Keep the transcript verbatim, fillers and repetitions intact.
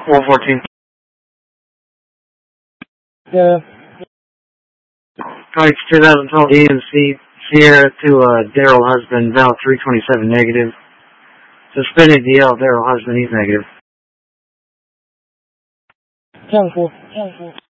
one fourteen. Yeah. Alright, two thousand twelve E M C Sierra to uh, Daryl Husband, Val three twenty-seven negative. Suspended D L, Daryl Husband, he's negative. ten four.